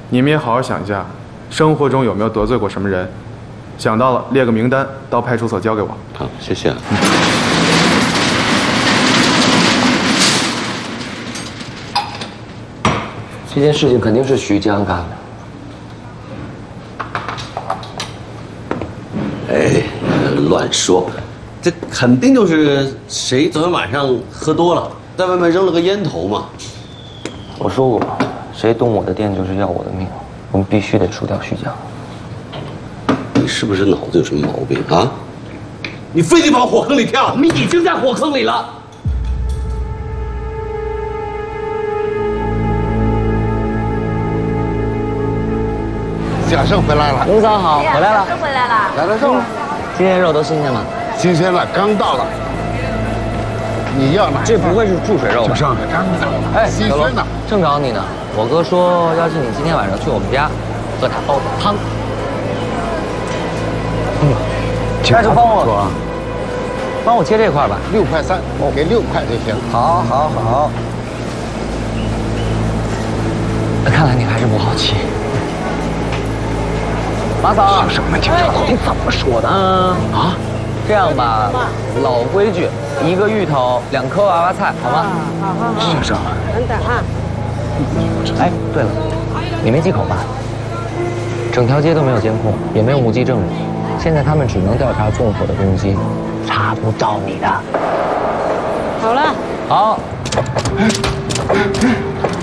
你们也好好想一下，生活中有没有得罪过什么人？想到了，列个名单到派出所交给我。 好，谢谢。 这件事情肯定是徐江干的。 哎，乱说，这肯定就是谁昨天晚上喝多了，在外面扔了个烟头嘛。 我说过，谁动我的店就是要我的命，我们必须得除掉徐江。 你是不是脑子有什么毛病啊？你非得往火坑里跳？ 我们已经在火坑里了。 贾胜回来了， 龙嫂好，回来了。 生回来了。 来了肉， 今天肉都新鲜吗？ 新鲜了，刚到了。你要哪？ 这不会是注水肉吧？ 上刚到了， 哎， 新鲜呢。 正找你呢。我哥说邀请你今天晚上去我们家喝他煲的汤。那就帮我切这块吧 ，6块3，给6块就行。 好，好，好。看来你还是不好奇。马嫂， 什么情况？ 你怎么说的？啊，这样吧，老规矩，1个芋头，2颗娃娃菜，好吗？ 好。先生， 等等啊。 哎，对了，你没忌口吧？整条街都没有监控，也没有目击证人，现在他们只能调查纵火的动机，查不着你的。 好了。 好。